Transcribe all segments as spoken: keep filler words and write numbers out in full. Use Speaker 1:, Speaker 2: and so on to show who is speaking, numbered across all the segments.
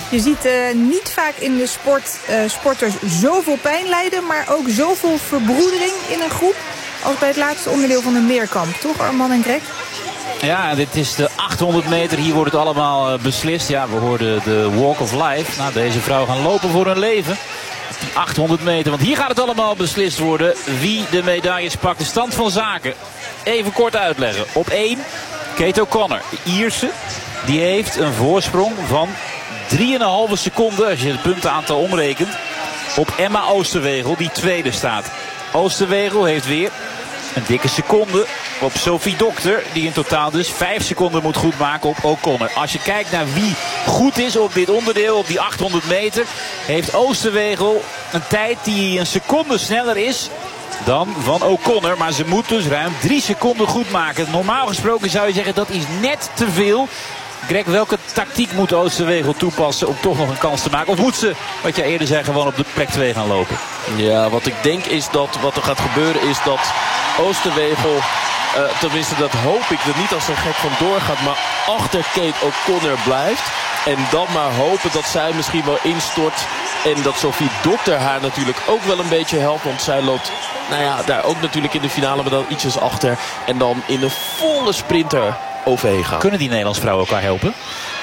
Speaker 1: Je ziet uh, niet vaak in de sport uh, sporters zoveel pijn lijden, maar ook zoveel verbroedering in een groep als bij het laatste onderdeel van de meerkamp. Toch, Arman en Greg?
Speaker 2: Ja, dit is de achthonderd meter. Hier wordt het allemaal uh, beslist. Ja, we hoorden de Walk of Life. Nou, deze vrouw gaan lopen voor hun leven. Die achthonderd meter, want hier gaat het allemaal beslist worden. Wie de medailles pakt. De stand van zaken. Even kort uitleggen. Op één, Kate O'Connor, de Ierse. Die heeft een voorsprong van drie komma vijf seconden, als je het puntenaantal omrekent, op Emma Oosterwegel, die tweede staat. Oosterwegel heeft weer een dikke seconde op Sophie Dokter, die in totaal dus vijf seconden moet goedmaken op O'Connor. Als je kijkt naar wie goed is op dit onderdeel, op die achthonderd meter, heeft Oosterwegel een tijd die een seconde sneller is dan van O'Connor. Maar ze moet dus ruim drie seconden goed maken. Normaal gesproken zou je zeggen dat is net te veel. Greg, welke tactiek moet Oosterwegel toepassen om toch nog een kans te maken? Of moet ze, wat jij eerder zei, gewoon op de plek twee gaan lopen?
Speaker 3: Ja, wat ik denk is dat wat er gaat gebeuren is dat Oosterwegel, uh, tenminste dat hoop ik, er niet als een gek van doorgaat, maar achter Kate O'Connor blijft. En dan maar hopen dat zij misschien wel instort. En dat Sophie Dokter haar natuurlijk ook wel een beetje helpt. Want zij loopt, nou ja, daar ook natuurlijk in de finale, maar dan ietsjes achter. En dan in een volle sprinter overheen gaan.
Speaker 2: Kunnen die Nederlandse vrouwen elkaar helpen?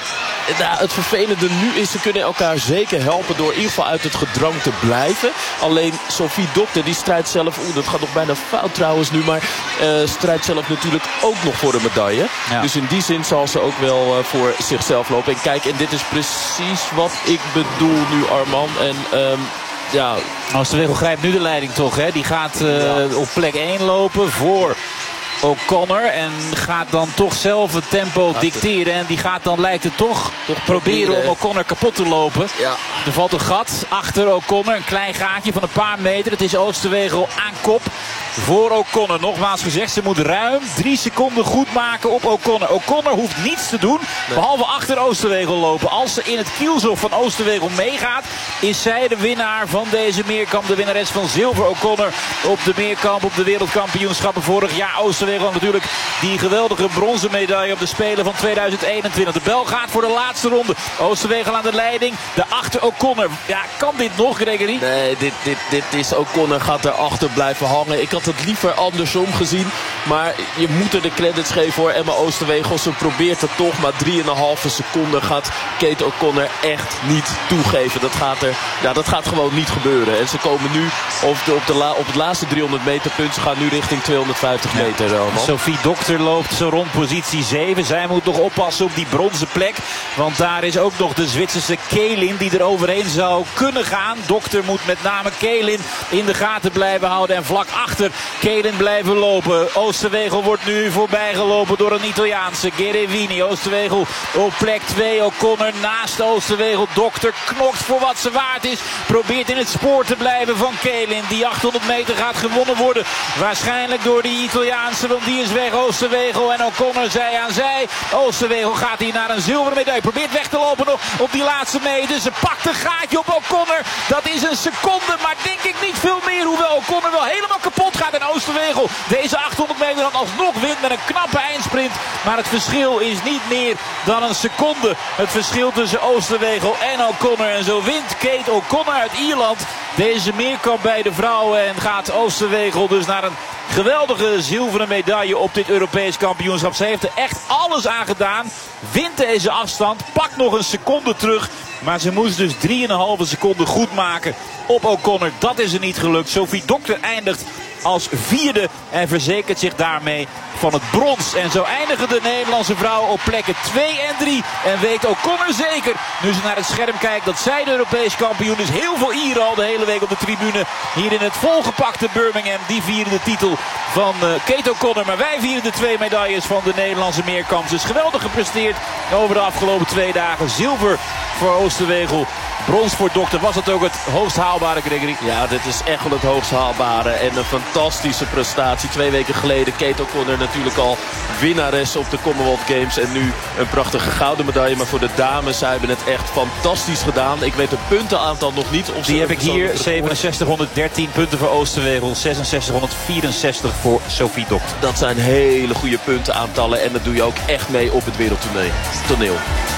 Speaker 3: Nou, het vervelende nu is, ze kunnen elkaar zeker helpen door in ieder geval uit het gedrang te blijven. Alleen Sophie Dokter, die strijdt zelf, oeh, dat gaat nog bijna fout trouwens nu, maar uh, strijdt zelf natuurlijk ook nog voor de medaille. Ja. Dus in die zin zal ze ook wel uh, voor zichzelf lopen. En kijk, en dit is precies wat ik bedoel nu, Arman. En um, ja...
Speaker 2: Oosterwegel grijpt nu de leiding toch, hè? Die gaat uh, ja. op plek één lopen voor O'Connor en gaat dan toch zelf het tempo dicteren. En die gaat dan, lijkt het toch, toch proberen om O'Connor kapot te lopen. Ja. Er valt een gat achter O'Connor. Een klein gaatje van een paar meter. Het is Oosterwegel aan kop voor O'Connor. Nogmaals gezegd, ze moet ruim drie seconden goed maken op O'Connor. O'Connor hoeft niets te doen, nee. behalve achter Oosterwegel lopen. Als ze in het kielzog van Oosterwegel meegaat, is zij de winnaar van deze meerkamp. De winnares van zilver. O'Connor op de meerkamp, op de wereldkampioenschappen vorig jaar. Oosterwegel natuurlijk die geweldige bronzen medaille op de Spelen van tweeduizend eenentwintig. De bel gaat voor de laatste ronde. Oosterwegel aan de leiding. De achter O'Connor. Ja, kan dit nog, Gregory?
Speaker 3: Nee, dit, dit, dit is O'Connor gaat erachter blijven hangen. Ik had het liever andersom gezien. Maar je moet er de credits geven voor Emma Oosterwegel. Ze probeert het toch, maar drie komma vijf seconden gaat Kate O'Connor echt niet toegeven. Dat gaat, er, ja, dat gaat gewoon niet gebeuren. En ze komen nu op, de, op, de la, op het laatste driehonderd meter punt. Ze gaan nu richting tweehonderdvijftig meter. Ja.
Speaker 2: Sophie Dokter loopt zo rond positie zeven. Zij moet nog oppassen op die bronzen plek. Want daar is ook nog de Zwitserse Keelin die er overheen zou kunnen gaan. Dokter moet met name Keelin in de gaten blijven houden. En vlak achter Keelin blijven lopen. Oosterwegel wordt nu voorbij gelopen door een Italiaanse, Gerevini. Oosterwegel op plek twee. O'Connor naast Oosterwegel. Dokter knokt voor wat ze waard is. Probeert in het spoor te blijven van Keelin. Die achthonderd meter gaat gewonnen worden. Waarschijnlijk door die Italiaanse, want die is weg. Oosterwegel en O'Connor zij aan zij. Oosterwegel gaat hier naar een zilveren medaille. Probeert weg te lopen nog op die laatste meter. Ze pakt een gaatje op O'Connor. Dat is een seconde, maar denk ik niet veel meer. Hoewel O'Connor wel helemaal kapot gaat. En Oosterwegel deze achthonderd meter dan alsnog wint met een knappe eindsprint. Maar het verschil is niet meer dan een seconde. Het verschil tussen Oosterwegel en O'Connor. En zo wint Kate O'Connor uit Ierland deze meerkamp bij de vrouwen. En gaat Oosterwegel dus naar een geweldige zilveren medaille op dit Europees kampioenschap. Ze heeft er echt alles aan gedaan. Wint deze afstand. Pakt nog een seconde terug. Maar ze moest dus drie komma vijf seconden goed maken op O'Connor. Dat is er niet gelukt. Sophie Dokter eindigt als vierde en verzekert zich daarmee van het brons. En zo eindigen de Nederlandse vrouwen op plekken twee en drie. En weet O'Connor zeker, nu ze naar het scherm kijkt, dat zij de Europees kampioen is. Heel veel Ieren al de hele week op de tribune. Hier in het volgepakte Birmingham. Die vieren de titel van uh, Kate O'Connor. Maar wij vieren de twee medailles van de Nederlandse meerkamp. Dus geweldig gepresteerd over de afgelopen twee dagen. Zilver voor Oosterwegel. Brons voor Dokter. Was het ook het hoogst haalbare, Gregory?
Speaker 3: Ja, dit is echt wel het hoogst haalbare. En een fantastische prestatie. Twee weken geleden Kate O'Connor natuurlijk al winnares op de Commonwealth Games. En nu een prachtige gouden medaille. Maar voor de dames, zij hebben het echt fantastisch gedaan. Ik weet het puntenaantal nog niet. Of
Speaker 2: Die heb ik hier. zevenenzestighonderddertien punten voor Oosterwegel. zesenzestighonderdvierenzestig voor Sophie Dokter.
Speaker 3: Dat zijn hele goede puntenaantallen. En dat doe je ook echt mee op het wereldtoneel.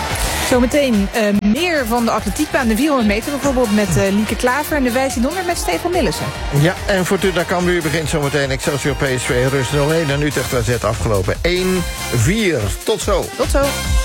Speaker 1: Zometeen uh, meer van de atletiekbaan, de vierhonderd meter bijvoorbeeld met uh, Lieke Klaver en de vijftienhonderd met Stefan Nillissen.
Speaker 4: Ja, en Fortuna Cambuur begint zometeen. Excelsior P S V rust nul een en Utrecht A Z afgelopen één vier. Tot zo.
Speaker 1: Tot zo.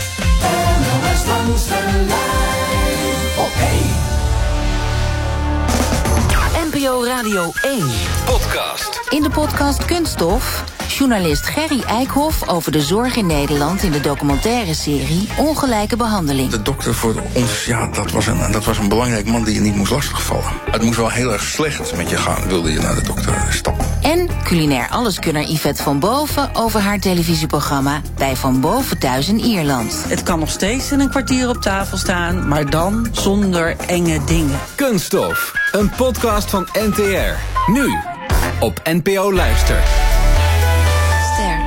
Speaker 5: N P O Radio één. Podcast. In de podcast Kunststof, journalist Gerry Eikhoff over de zorg in Nederland in de documentaire serie Ongelijke Behandeling.
Speaker 6: De dokter voor ons, ja, dat was, een, dat was een belangrijk man die je niet moest lastigvallen. Het moest wel heel erg slecht met je gaan, wilde je naar de dokter stappen.
Speaker 5: En culinair alleskunner Yvette van Boven over haar televisieprogramma Bij Van Boven thuis in Ierland.
Speaker 7: Het kan nog steeds in een kwartier op tafel staan, maar dan zonder enge dingen.
Speaker 8: Kunststof, een podcast van N T R. Nu op N P O Luister.
Speaker 5: Ster.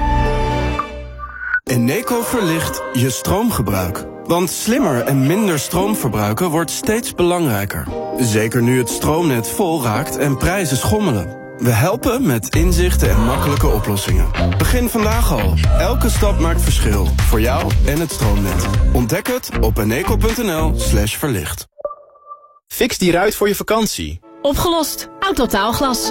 Speaker 9: Eneco verlicht je stroomgebruik. Want slimmer en minder stroom verbruiken wordt steeds belangrijker. Zeker nu het stroomnet vol raakt en prijzen schommelen. We helpen met inzichten en makkelijke oplossingen. Begin vandaag al. Elke stap maakt verschil. Voor jou en het stroomnet. Ontdek het op eneco.nl slash verlicht.
Speaker 10: Fix die ruit voor je vakantie.
Speaker 11: Opgelost. Autotaalglas.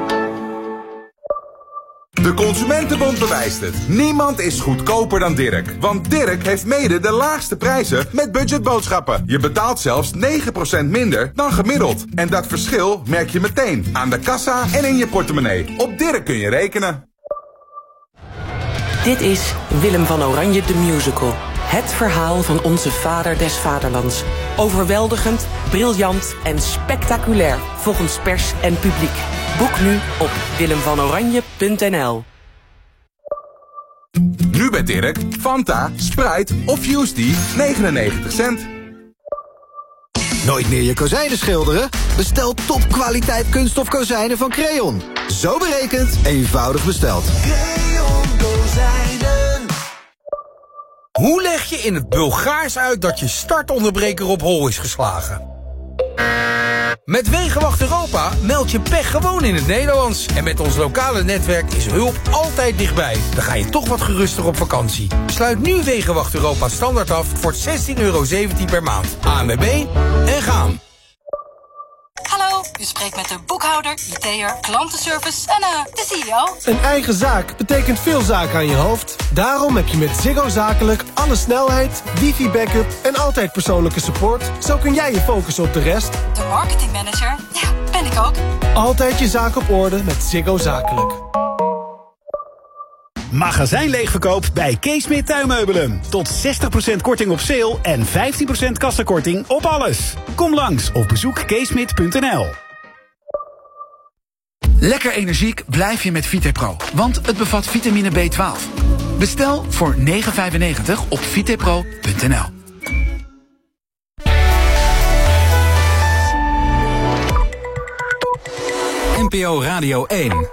Speaker 12: De Consumentenbond bewijst het. Niemand is goedkoper dan Dirk. Want Dirk heeft mede de laagste prijzen met budgetboodschappen. Je betaalt zelfs negen procent minder dan gemiddeld. En dat verschil merk je meteen aan de kassa en in je portemonnee. Op Dirk kun je rekenen.
Speaker 13: Dit is Willem van Oranje de Musical. Het verhaal van onze vader des vaderlands. Overweldigend, briljant en spectaculair volgens pers en publiek. Boek nu op willem van oranje punt n l.
Speaker 12: Nu bij Dirk, Fanta, Sprite of Fusty, negenennegentig cent.
Speaker 14: Nooit meer je kozijnen schilderen? Bestel topkwaliteit kunststof kozijnen van Creon. Zo berekend, eenvoudig besteld.
Speaker 15: Creon kozijnen. Hoe leg je in het Bulgaars uit dat je startonderbreker op hol is geslagen? Met Wegenwacht Europa meld je pech gewoon in het Nederlands. En met ons lokale netwerk is hulp altijd dichtbij. Dan ga je toch wat geruster op vakantie. Sluit nu Wegenwacht Europa standaard af voor zestien euro zeventien per maand. A N W B en gaan.
Speaker 16: Hallo, u spreekt met de boekhouder, I T'er, klantenservice en uh, de C E O.
Speaker 17: Een eigen zaak betekent veel zaken aan je hoofd. Daarom heb je met Ziggo Zakelijk alle snelheid, wifi-backup en altijd persoonlijke support. Zo kun jij je focussen op de rest.
Speaker 16: De marketingmanager, ja, ben ik ook.
Speaker 17: Altijd je zaak op orde met Ziggo Zakelijk.
Speaker 18: Magazijn leegverkoop bij Kees Smit Tuinmeubelen. Tot zestig procent korting op sale en vijftien procent kassakorting op alles. Kom langs of bezoek keesmit punt n l.
Speaker 19: Lekker energiek blijf je met Vitepro, want het bevat vitamine B twaalf. Bestel voor negen vijfennegentig op vitepro punt n l.
Speaker 8: N P O Radio één.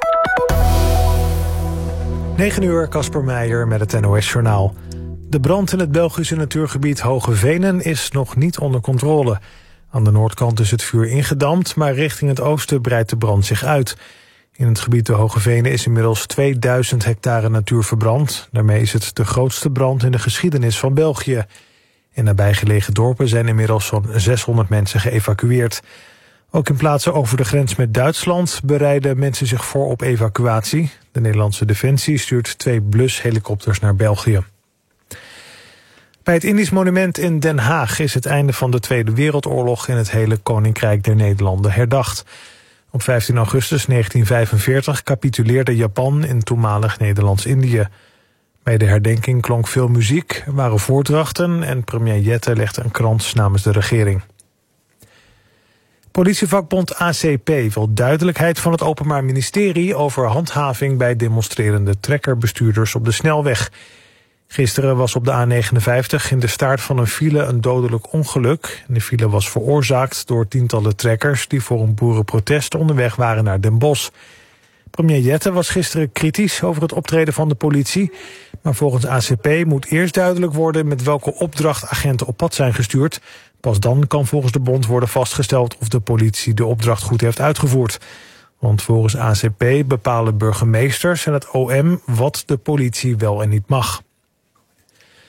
Speaker 20: negen uur, Casper Meijer met het N O S-journaal. De brand in het Belgische natuurgebied Hoge Venen is nog niet onder controle. Aan de noordkant is het vuur ingedampt, maar richting het oosten breidt de brand zich uit. In het gebied de Hoge Venen is inmiddels tweeduizend hectare natuur verbrand. Daarmee is het de grootste brand in de geschiedenis van België. In nabijgelegen dorpen zijn inmiddels zo'n zeshonderd mensen geëvacueerd. Ook in plaatsen over de grens met Duitsland bereiden mensen zich voor op evacuatie. De Nederlandse Defensie stuurt twee blushelikopters naar België. Bij het Indisch Monument in Den Haag is het einde van de Tweede Wereldoorlog in het hele Koninkrijk der Nederlanden herdacht. Op vijftien augustus negentien vijfenveertig capituleerde Japan in toenmalig Nederlands-Indië. Bij de herdenking klonk veel muziek, er waren voordrachten en premier Jette legde een krans namens de regering. Politievakbond A C P wil duidelijkheid van het Openbaar Ministerie over handhaving bij demonstrerende trekkerbestuurders op de snelweg. Gisteren was op de A negenenvijftig in de staart van een file een dodelijk ongeluk. De file was veroorzaakt door tientallen trekkers die voor een boerenprotest onderweg waren naar Den Bosch. Premier Jette was gisteren kritisch over het optreden van de politie. Maar volgens A C P moet eerst duidelijk worden met welke opdracht agenten op pad zijn gestuurd. Pas dan kan volgens de bond worden vastgesteld of de politie de opdracht goed heeft uitgevoerd. Want volgens A C P bepalen burgemeesters en het O M wat de politie wel en niet mag.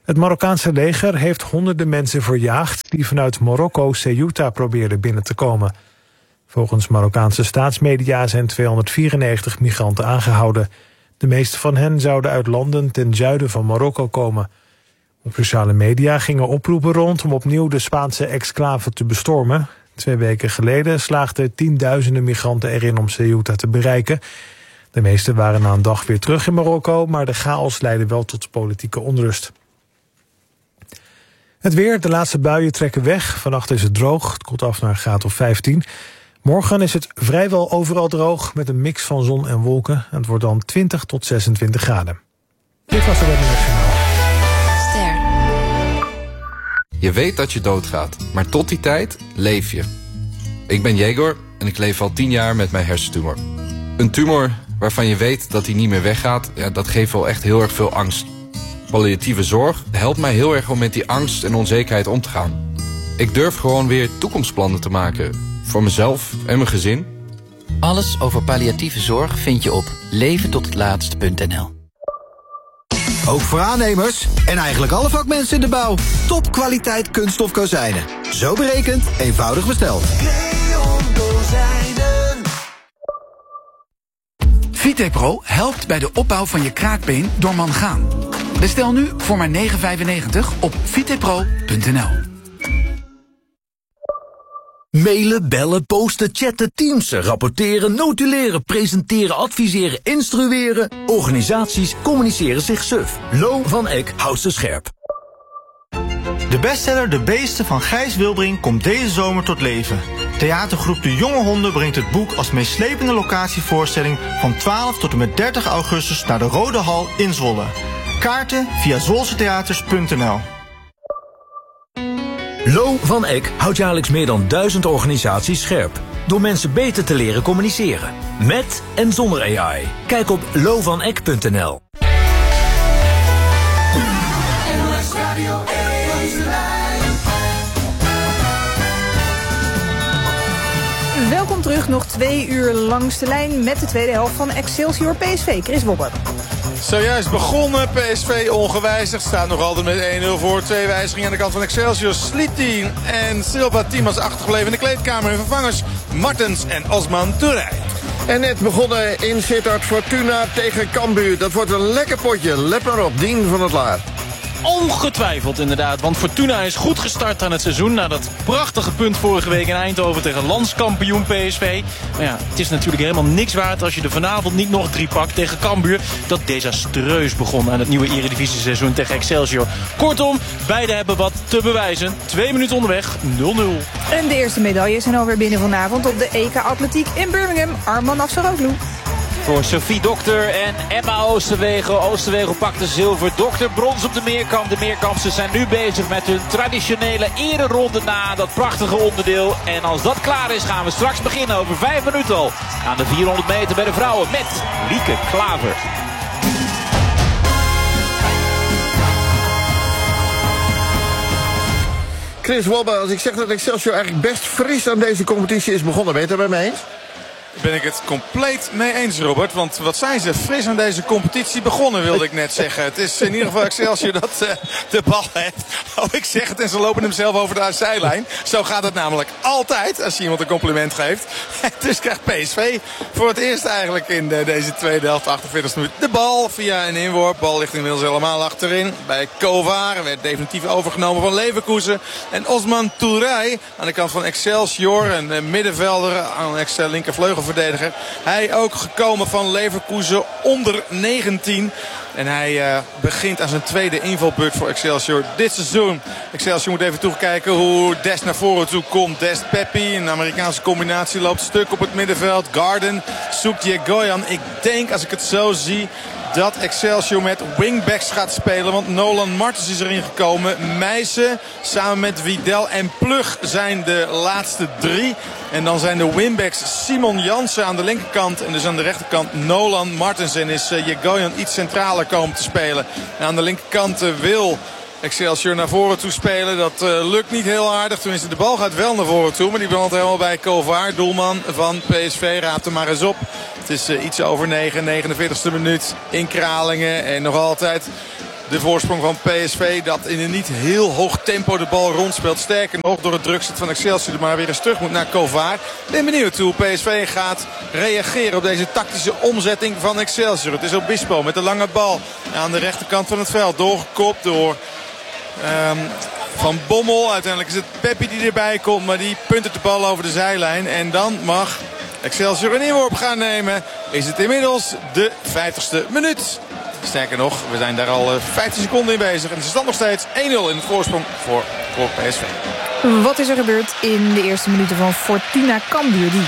Speaker 20: Het Marokkaanse leger heeft honderden mensen verjaagd die vanuit Marokko Ceuta probeerden binnen te komen. Volgens Marokkaanse staatsmedia zijn tweehonderdvierennegentig migranten aangehouden. De meeste van hen zouden uit landen ten zuiden van Marokko komen. Op sociale media gingen oproepen rond om opnieuw de Spaanse exclave te bestormen. Twee weken geleden slaagden tienduizenden migranten erin om Ceuta te bereiken. De meeste waren na een dag weer terug in Marokko, maar de chaos leidde wel tot politieke onrust. Het weer, de laatste buien trekken weg. Vannacht is het droog, het koelt af naar een graad of vijftien. Morgen is het vrijwel overal droog met een mix van zon en wolken. Het wordt dan twintig tot zesentwintig graden. Dit was het Nationaal.
Speaker 21: Ster. Je weet dat je doodgaat, maar tot die tijd leef je. Ik ben Jegor en ik leef al tien jaar met mijn hersentumor. Een tumor waarvan je weet dat hij niet meer weggaat, ja, dat geeft wel echt heel erg veel angst. Palliatieve zorg helpt mij heel erg om met die angst en onzekerheid om te gaan. Ik durf gewoon weer toekomstplannen te maken. Voor mezelf en mijn gezin.
Speaker 22: Alles over palliatieve zorg vind je op leven tot het laatst punt n l.
Speaker 14: Ook voor aannemers en eigenlijk alle vakmensen in de bouw. Topkwaliteit kunststof kozijnen. Zo berekend, eenvoudig besteld.
Speaker 19: Vitepro helpt bij de opbouw van je kraakbeen door mangaan. Bestel nu voor maar negen vijfennegentig op vitepro punt n l.
Speaker 23: Mailen, bellen, posten, chatten, teamsen, rapporteren, notuleren, presenteren, adviseren, instrueren. Organisaties communiceren zich suf. Lo van Eck houdt ze scherp.
Speaker 24: De bestseller De Beesten van Gijs Wilbring komt deze zomer tot leven. Theatergroep De Jonge Honden brengt het boek als meeslepende locatievoorstelling van twaalf tot en met dertig augustus naar de Rode Hal in Zwolle. Kaarten via zwolsetheaters punt n l.
Speaker 23: Lo van Eck houdt jaarlijks meer dan duizend organisaties scherp. Door mensen beter te leren communiceren. Met en zonder A I. Kijk op lo van eck punt n l.
Speaker 1: Welkom terug, nog twee uur langs de lijn met de tweede helft van Excelsior P S V. Chris Wobber.
Speaker 25: Zojuist begonnen, P S V ongewijzigd. Staat nog altijd met één nul voor. Twee wijzigingen aan de kant van Excelsior. Sliti en Silva Timas achtergebleven in de kleedkamer. En vervangers Martens en Osman Touré.
Speaker 4: En net begonnen in Sittard Fortuna tegen Cambuur. Dat wordt een lekker potje. Let maar op, Dien van het Laar.
Speaker 26: Ongetwijfeld inderdaad, want Fortuna is goed gestart aan het seizoen. Na dat prachtige punt vorige week in Eindhoven tegen landskampioen P S V. Maar ja, het is natuurlijk helemaal niks waard als je er vanavond niet nog drie pakt tegen Cambuur. Dat desastreus begon aan het nieuwe Eredivisie-seizoen tegen Excelsior. Kortom, beide hebben wat te bewijzen. Twee minuten onderweg, nul nul.
Speaker 1: En de eerste medailles zijn alweer binnen vanavond op de E K Atletiek in Birmingham. Arman Afsaroglu.
Speaker 2: Voor Sophie Dokter en Emma Oosterwegel. Oosterwegel pakte zilver. Dokter brons op de meerkamp. De meerkampsen zijn nu bezig met hun traditionele ereronde na dat prachtige onderdeel. En als dat klaar is gaan we straks beginnen over vijf minuten al. Aan de vierhonderd meter bij de vrouwen met Lieke Klaver.
Speaker 4: Chris Wobber, als ik zeg dat Excelsior eigenlijk best fris aan deze competitie is begonnen, ben je het er bij mij eens?
Speaker 25: Ben ik het compleet mee eens, Robert. Want wat zijn ze fris aan deze competitie begonnen, wilde ik net zeggen. Het is in ieder geval Excelsior dat uh, de bal heeft. Oh, ik zeg het en ze lopen hem zelf over de zijlijn. Zo gaat het namelijk altijd als je iemand een compliment geeft. Dus krijgt P S V voor het eerst eigenlijk in de, deze tweede helft, achtenveertigste minuut, de bal via een inworp. Bal ligt inmiddels helemaal achterin bij Kovar. Werd definitief overgenomen van Leverkusen. En Osman Touré aan de kant van Excelsior. Een uh, middenvelder aan de linkervleugel. Verdediger. Hij ook gekomen van Leverkusen onder negentien. En hij uh, begint aan zijn tweede invalbeurt voor Excelsior dit seizoen. Excelsior moet even toekijken hoe Dest naar voren toe komt. Dest Peppi, een Amerikaanse combinatie, loopt stuk op het middenveld. Garden zoekt Jegoyan. Ik denk, als ik het zo zie, dat Excelsior met wingbacks gaat spelen. Want Nolan Martens is erin gekomen. Meijsen samen met Widel en Plug zijn de laatste drie. En dan zijn de wingbacks Simon Jansen aan de linkerkant. En dus aan de rechterkant Nolan Martens. En is uh, Jegoyan iets centraler komen te spelen. En aan de linkerkant uh, wil Excelsior naar voren toe spelen. Dat uh, lukt niet heel aardig. Tenminste, de bal gaat wel naar voren toe. Maar die brandt helemaal bij Kovar. Doelman van P S V. Raapt hem maar eens op. Het is uh, iets over negen, negenenveertigste minuut in Kralingen. En nog altijd de voorsprong van P S V. Dat in een niet heel hoog tempo de bal rondspeelt. Sterker nog, door het drukzet van Excelsior maar weer eens terug moet naar Kovaar. Ik ben benieuwd hoe P S V gaat reageren op deze tactische omzetting van Excelsior. Het is Obispo met de lange bal aan de rechterkant van het veld. Doorgekopt door um, Van Bommel. Uiteindelijk is het Peppi die erbij komt. Maar die puntert de bal over de zijlijn. En dan mag Excelsior een inworp gaan nemen. Is het inmiddels de vijftigste minuut. Sterker nog, we zijn daar al vijftien seconden in bezig. En het is dan nog steeds één nul in de voorsprong voor, voor P S V.
Speaker 1: Wat is er gebeurd in de eerste minuten van Fortuna Cambuur? Die?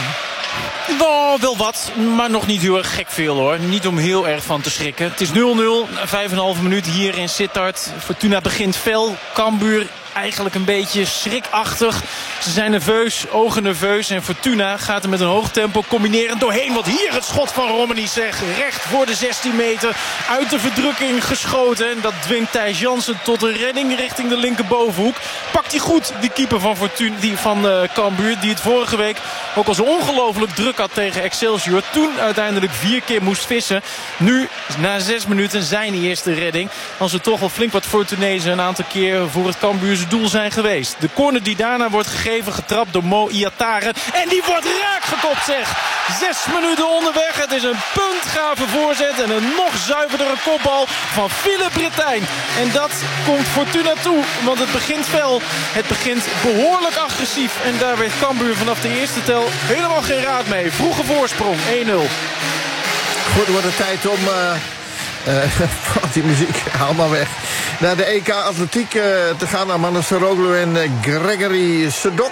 Speaker 26: Oh, wel wat, maar nog niet heel erg gek veel hoor. Niet om heel erg van te schrikken. Het is nul nul, vijf en een half minuut hier in Sittard. Fortuna begint fel, Cambuur eigenlijk een beetje schrikachtig. Ze zijn nerveus, ogen nerveus. En Fortuna gaat er met een hoog tempo combineren doorheen. Want hier het schot van Romani zegt. Recht voor de zestien meter. Uit de verdrukking geschoten. En dat dwingt Thijs Jansen tot een redding richting de linkerbovenhoek. Pakt hij goed, die keeper van Fortuna, die van uh, Cambuur. Die het vorige week ook al zo ongelooflijk druk had tegen Excelsior. Toen uiteindelijk vier keer moest vissen. Nu, na zes minuten, zijn eerste redding. Als er toch al flink wat Fortunezen een aantal keer voor het Cambuurse doel zijn geweest. De corner die daarna wordt gegeven, getrapt door Mo Iatare. En die wordt raak gekopt, zeg. Zes minuten onderweg. Het is een puntgave voorzet en een nog zuiverdere kopbal van Philip Britijn. En dat komt Fortuna toe, want het begint fel. Het begint behoorlijk agressief. En daar weet Cambuur vanaf de eerste tel helemaal geen raad mee. Vroege voorsprong, één nul.
Speaker 4: Goed, wordt het tijd om... Uh... Uh, die muziek, haal maar weg. Naar de E K Atletiek uh, te gaan naar Manos Saroglu en uh, Gregory Sedok.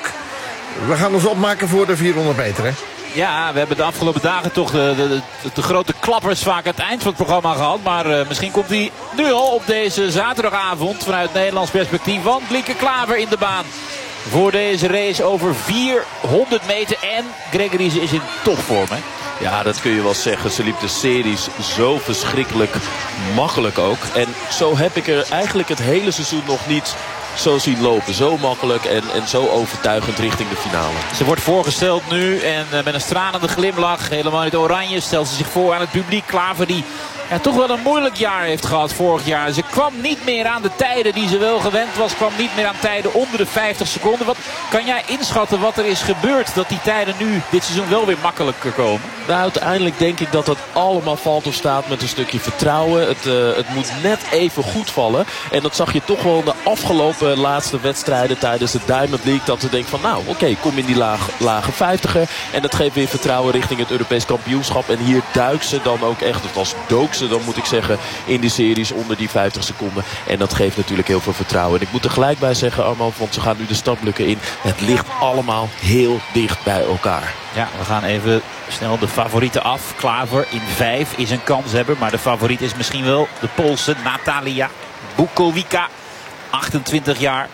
Speaker 4: We gaan ons opmaken voor de vierhonderd meter, hè?
Speaker 2: Ja, we hebben de afgelopen dagen toch de, de, de, de grote klappers vaak aan het eind van het programma gehad. Maar uh, misschien komt hij nu al op deze zaterdagavond vanuit Nederlands perspectief. Want Lieke Klaver in de baan voor deze race over vierhonderd meter. En Gregory is in topvorm, hè?
Speaker 3: Ja, dat kun je wel zeggen. Ze liep de series zo verschrikkelijk makkelijk ook. En zo heb ik er eigenlijk het hele seizoen nog niet zo zien lopen. Zo makkelijk en, en zo overtuigend richting de finale.
Speaker 2: Ze wordt voorgesteld nu en uh, met een stralende glimlach. Helemaal in het oranje stelt ze zich voor aan het publiek. Klaver die ja, toch wel een moeilijk jaar heeft gehad vorig jaar. Ze kwam niet meer aan de tijden die ze wel gewend was. Kwam niet meer aan tijden onder de vijftig seconden. Wat kan jij inschatten wat er is gebeurd dat die tijden nu dit seizoen wel weer makkelijker komen?
Speaker 3: Nou, uiteindelijk denk ik dat dat allemaal valt of staat met een stukje vertrouwen. Het, uh, het moet net even goed vallen. En dat zag je toch wel in de afgelopen laatste wedstrijden tijdens de Diamond League. Dat ze denken van nou, oké, okay, kom in die laag, lage vijftiger. En dat geeft weer vertrouwen richting het Europees kampioenschap. En hier duikt ze dan ook echt, of als dook ze dan moet ik zeggen, in die series onder die vijftig seconden. En dat geeft natuurlijk heel veel vertrouwen. En ik moet er gelijk bij zeggen, Armand, want ze gaan nu de stapblukken in. Het ligt allemaal heel dicht bij elkaar.
Speaker 2: Ja, we gaan even snel de favorieten af. Klaver in vijf is een kanshebber. Maar de favoriet is misschien wel de Poolse Natalia Bukowica. achtentwintig jaar.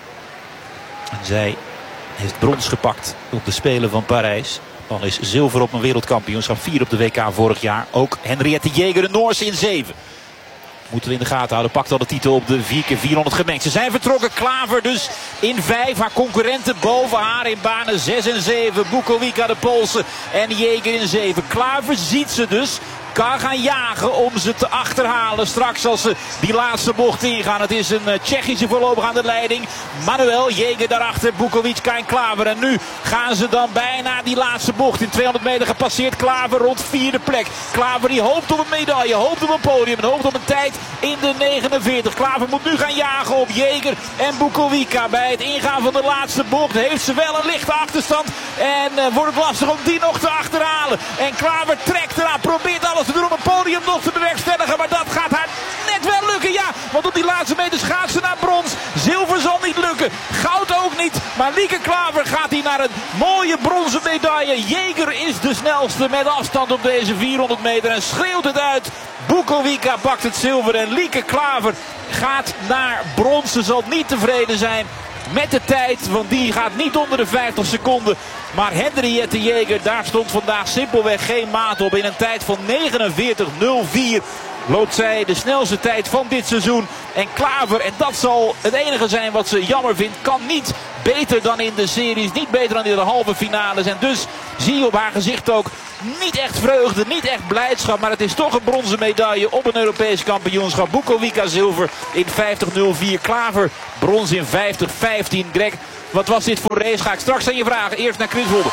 Speaker 2: En zij heeft brons gepakt op de Spelen van Parijs. Dan is zilver op een wereldkampioenschap. Vier op de W K vorig jaar. Ook Henriette Jeger, de Noorse, in zeven. Moeten we in de gaten houden. Pakt al de titel op de vier keer vierhonderd gemengd. Ze zijn vertrokken. Klaver dus in vijf. Haar concurrenten boven haar in banen zes en zeven. Bukowica de Poolse en Jeger in zeven. Klaver ziet ze dus. Kan gaan jagen om ze te achterhalen. Straks als ze die laatste bocht ingaan. Het is een Tsjechische voorlopig aan de leiding. Manuel Jeger daarachter. Bukowica en Klaver. En nu gaan ze dan bijna die laatste bocht. In tweehonderd meter gepasseerd. Klaver rond vierde plek. Klaver die hoopt op een medaille. Hoopt op een podium. En hoopt op een tijd in de negenenveertig. Klaver moet nu gaan jagen op Jeger en Bukowica. Bij het ingaan van de laatste bocht heeft ze wel een lichte achterstand. En uh, wordt het lastig om die nog te achterhalen. En Klaver trekt eraan. Probeert alles te doen om een podium nog te bewerkstelligen. Maar dat gaat haar net wel lukken. Ja, want op die laatste meters gaat ze naar brons. Zilver zal niet lukken. Goud ook niet. Maar Lieke Klaver gaat hier naar een mooie bronzen medaille. Jeger is de snelste met afstand op deze vierhonderd meter. En schreeuwt het uit. Bukowica pakt het zilver. En Lieke Klaver gaat naar brons. Ze zal niet tevreden zijn met de tijd, want die gaat niet onder de vijftig seconden. Maar Henriette Jeger, daar stond vandaag simpelweg geen maat op. In een tijd van negenenveertig nul vier loopt zij de snelste tijd van dit seizoen. En Klaver, en dat zal het enige zijn wat ze jammer vindt, kan niet beter dan in de series. Niet beter dan in de halve finales. En dus zie je op haar gezicht ook niet echt vreugde, niet echt blijdschap. Maar het is toch een bronzen medaille op een Europees kampioenschap. Bukovica zilver in vijftig nul vier. Klaver brons in vijftig vijftien. Greg, wat was dit voor race? Ga ik straks aan je vragen. Eerst naar Chris Wolde.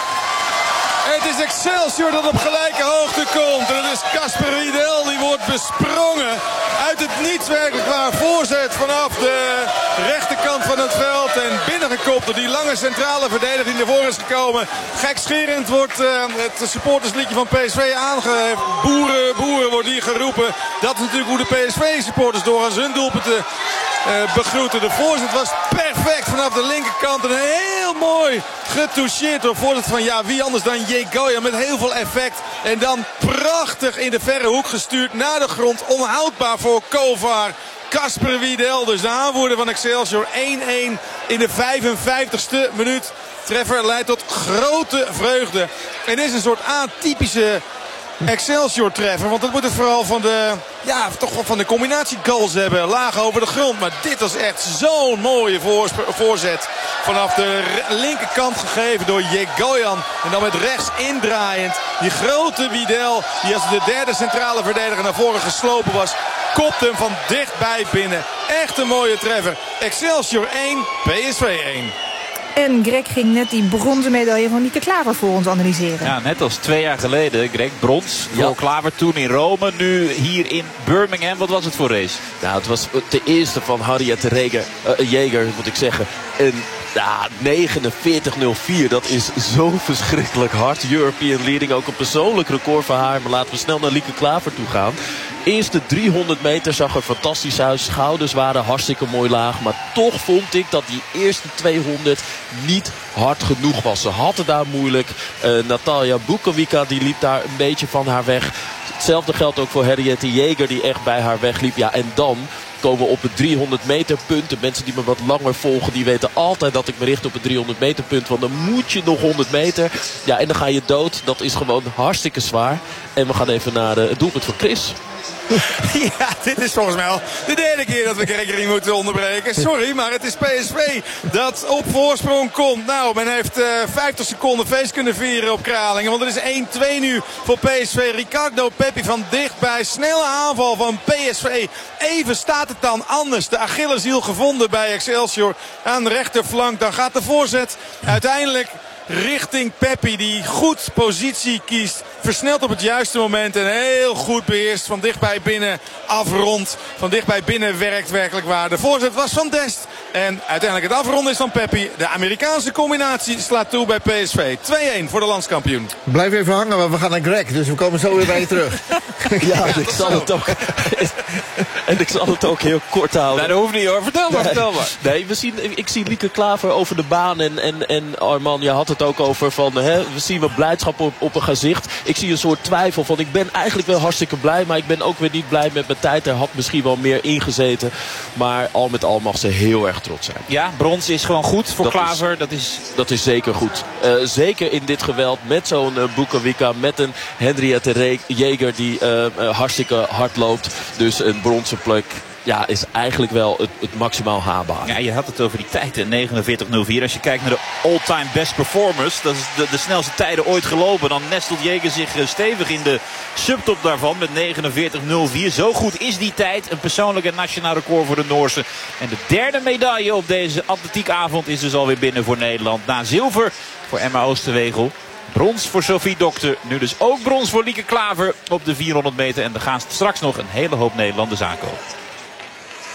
Speaker 25: Het is Excelsior dat op gelijke hoogte komt. En het is Casper Riedel die wordt besprongen. Uit het niets werkelijk waar. Voorzet vanaf de rechterkant van het veld. En binnengekopt door die lange centrale verdediger die naar voren is gekomen. Gekscherend wordt uh, het supportersliedje van P S V aangegeven. Boeren, boeren wordt hier geroepen. Dat is natuurlijk hoe de P S V-supporters doorgaans hun doelpunten uh, begroeten. De voorzet was perfect vanaf de linkerkant. En heel mooi getoucheerd door voorzet van ja, wie anders dan Jegoyan met heel veel effect. En dan prachtig in de verre hoek gestuurd naar de grond. Onhoudbaar voor Kovar. Casper Riedel, dus de aanvoerder van Excelsior. één-één in de vijfenvijftigste minuut. Treffer leidt tot grote vreugde. En is een soort atypische Excelsior treffer. Want dat moet het vooral van de, ja, toch wel van de combinatie goals hebben. Laag over de grond. Maar dit was echt zo'n mooie voorzet. Vanaf de linkerkant gegeven door Jegoyan. En dan met rechts indraaiend. Die grote Riedel, die als de derde centrale verdediger naar voren geslopen was, kopt hem van dichtbij binnen. Echt een mooie treffer. Excelsior één, P S V één.
Speaker 1: En Greg ging net die bronzen medaille van Lieke Klaver voor ons analyseren.
Speaker 2: Ja, net als twee jaar geleden. Greg, brons voor ja. Klaver toen in Rome. Nu hier in Birmingham. Wat was het voor race?
Speaker 3: Nou, het was de eerste van Henriette Reger, uh, Jager, moet ik zeggen. En ja, negenenveertig nul vier, dat is zo verschrikkelijk hard. European leading, ook een persoonlijk record van haar. Maar laten we snel naar Lieke Klaver toe gaan. Eerste driehonderd meter zag er fantastisch uit. Schouders waren hartstikke mooi laag. Maar toch vond ik dat die eerste tweehonderd niet hard genoeg was. Ze had het daar moeilijk. Uh, Natalia Bukovica die liep daar een beetje van haar weg. Hetzelfde geldt ook voor Henriette Jager die echt bij haar wegliep. Ja, en dan komen we op het driehonderd meter punt. De mensen die me wat langer volgen, die weten altijd dat ik me richt op het driehonderd meter punt. Want dan moet je nog honderd meter. Ja, en dan ga je dood. Dat is gewoon hartstikke zwaar. En we gaan even naar uh, het doelpunt van Chris.
Speaker 25: Ja, dit is volgens mij al de derde keer dat we Gregory moeten onderbreken. Sorry, maar het is P S V dat op voorsprong komt. Nou, men heeft uh, vijftig seconden feest kunnen vieren op Kralingen. Want het is één-twee nu voor P S V. Ricardo Pepi van dichtbij. Snelle aanval van P S V. Even staat het dan anders. De Achilleshiel gevonden bij Excelsior aan de rechterflank. Dan gaat de voorzet uiteindelijk richting Pepi, die goed positie kiest. Versnelt op het juiste moment en heel goed beheerst. Van dichtbij binnen afrondt. Van dichtbij binnen werkt werkelijk waar. De voorzet was van Dest. En uiteindelijk het afronden is van Pepi. De Amerikaanse combinatie slaat toe bij P S V. twee-één voor de landskampioen.
Speaker 4: Blijf even hangen, want we gaan naar Greg. Dus we komen zo weer bij je terug.
Speaker 3: Ja, ik zal het ook. En ik zal het ook heel kort houden.
Speaker 2: Nee, dat hoeft niet hoor. Vertel maar, vertel maar.
Speaker 3: Nee, we zien, ik zie Lieke Klaver over de baan. En, en, en Arman, je had het ook over van, hè, we zien wat blijdschap op, op een gezicht. Ik zie een soort twijfel van, ik ben eigenlijk wel hartstikke blij. Maar ik ben ook weer niet blij met mijn tijd. Er had misschien wel meer ingezeten. Maar al met al mag ze heel erg trots zijn.
Speaker 2: Ja, brons is gewoon goed voor
Speaker 3: dat
Speaker 2: Klaver.
Speaker 3: Is,
Speaker 2: dat, is...
Speaker 3: dat is zeker goed. Uh, zeker in dit geweld met zo'n uh, Bukovica. Met een Henriette Jager die uh, uh, hartstikke hard loopt. Dus een bronzen plek. Ja, is eigenlijk wel het, het maximaal haalbaar.
Speaker 2: Ja, je had het over die tijd, negenenveertig nul vier. Als je kijkt naar de all-time best performers, dat is de, de snelste tijden ooit gelopen. Dan nestelt Jager zich stevig in de subtop daarvan met negenenveertig nul vier. Zo goed is die tijd. Een persoonlijk en nationaal record voor de Noorse. En de derde medaille op deze atletiekavond is dus alweer binnen voor Nederland. Na zilver voor Emma Oosterwegel. Brons voor Sophie Dokter. Nu dus ook brons voor Lieke Klaver op de vierhonderd meter. En er gaan straks nog een hele hoop Nederlanders aankomen.